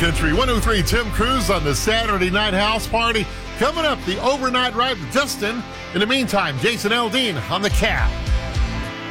Country 103, Tim Cruz on the Saturday Night House Party. Coming up, the overnight ride with Justin. In the meantime, Jason Aldean on the Cab.